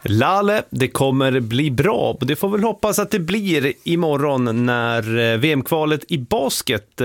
Lale, det kommer bli bra. Det får väl hoppas att det blir imorgon när VM-kvalet i basket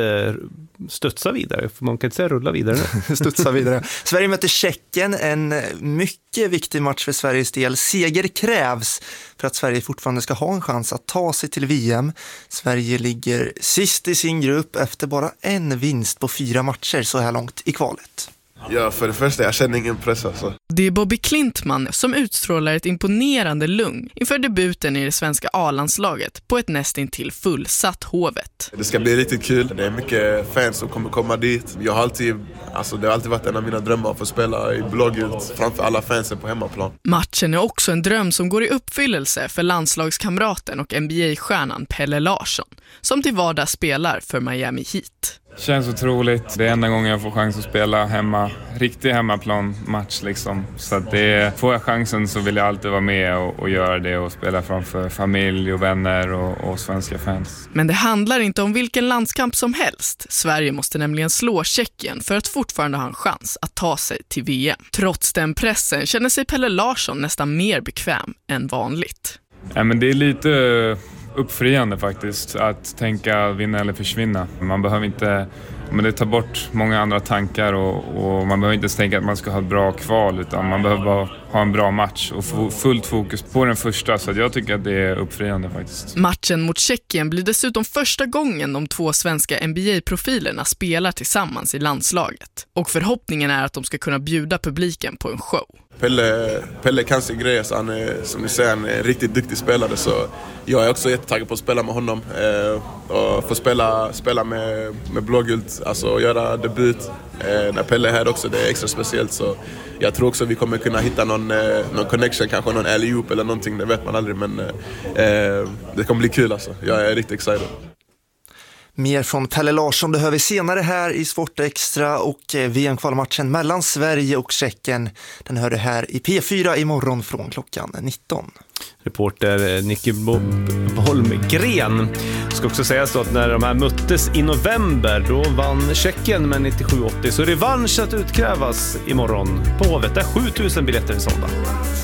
studsar vidare. För man kan inte säga rulla vidare nu. Studsar vidare. Sverige möter Tjeckien, en mycket viktig match för Sveriges del. Seger krävs för att Sverige fortfarande ska ha en chans att ta sig till VM. Sverige ligger sist i sin grupp efter bara en vinst på 4 matcher så här långt i kvalet. Ja, för det första, jag känner ingen press alltså. Det är Bobby Klintman som utstrålar ett imponerande lugn inför debuten i det svenska A-landslaget på ett nästintill fullsatt Hovet. Det ska bli riktigt kul. Det är mycket fans som kommer komma dit. Det har alltid varit en av mina drömmar att få spela i blågult framför alla fansen på hemmaplan. Matchen är också en dröm som går i uppfyllelse för landslagskamraten och NBA-stjärnan Pelle Larsson, som till vardags spelar för Miami Heat. Känns otroligt. Det är enda gången jag får chans att spela hemma. Riktig hemmaplan-match liksom. Så att får jag chansen så vill jag alltid vara med och göra det och spela framför familj och vänner och svenska fans. Men det handlar inte om vilken landskamp som helst. Sverige måste nämligen slå Tjeckien för att fortfarande ha en chans att ta sig till VM. Trots den pressen känner sig Pelle Larsson nästan mer bekväm än vanligt. Ja, men det är lite uppfriande faktiskt att tänka vinna eller försvinna. Man behöver inte, men det tar bort många andra tankar och man behöver inte tänka att man ska ha ett bra kval, utan man behöver bara ha en bra match och få fullt fokus på den första, så jag tycker att det är uppfriande faktiskt. Matchen mot Tjeckien blir dessutom första gången de 2 svenska NBA-profilerna spelar tillsammans i landslaget, och förhoppningen är att de ska kunna bjuda publiken på en show. Pelle kan sin grej, så han är, som ni säger, han är en riktigt duktig spelare, så jag är också jättetaggad på att spela med honom och få spela med blågult, alltså göra debut när Pelle är här också. Det är extra speciellt, så jag tror också vi kommer kunna hitta någon connection, kanske någon alley-oop eller någonting, det vet man aldrig, men det kommer bli kul alltså. Jag är riktigt excited. Mer från Pelle Larsson behöver vi senare här i Sport Extra, och VM-kvalmatchen mellan Sverige och Tjeckien, den hör du här i P4 imorgon från klockan 19. Reporter Nicky Holmgren. Ska också säga så att när de här möttes i november, då vann Tjeckien med 97-80, så revansch att utkrävas imorgon på Hovet, där 7000 biljetter är sålda.